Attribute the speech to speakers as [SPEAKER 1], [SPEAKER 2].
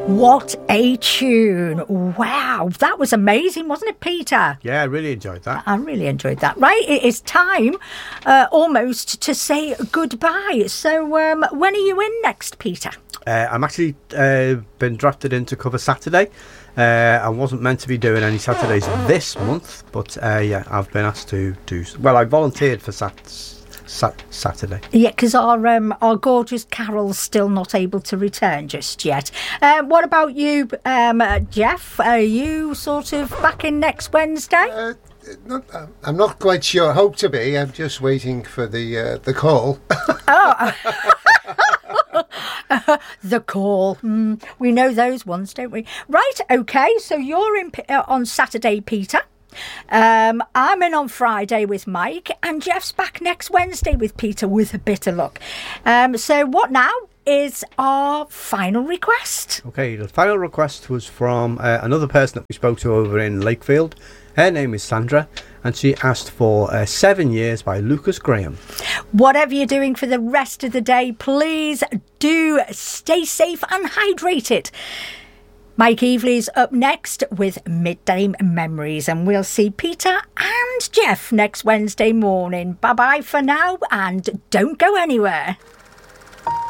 [SPEAKER 1] What a tune. Wow, that was amazing, wasn't it, Peter?
[SPEAKER 2] Yeah, I really enjoyed that.
[SPEAKER 1] I really enjoyed that. Right, it is time almost to say goodbye. So when are you in next, Peter?
[SPEAKER 2] I'm actually been drafted in to cover Saturday. I wasn't meant to be doing any Saturdays this month, but yeah, I've been asked to do... Well, I volunteered for Saturday.
[SPEAKER 1] Yeah, because our gorgeous Carol's still not able to return just yet. What about you, Jeff? Are you sort of back in next Wednesday?
[SPEAKER 3] I'm not quite sure. Hope to be. I'm just waiting for the call.
[SPEAKER 1] Oh, the call. We know those ones, don't we? Right. Okay. So you're in on Saturday, Peter. I'm in on Friday with Mike, and Jeff's back next Wednesday with Peter with a bit of luck. So what now is our final request?
[SPEAKER 2] Okay, the final request was from another person that we spoke to over in Lakefield. Her name is Sandra, and she asked for 7 Years by Lucas Graham.
[SPEAKER 1] Whatever you're doing for the rest of the day, please do stay safe and hydrated. Mike Evely's up next with Midday Memories, and we'll see Peter and Jeff next Wednesday morning. Bye-bye for now, and don't go anywhere.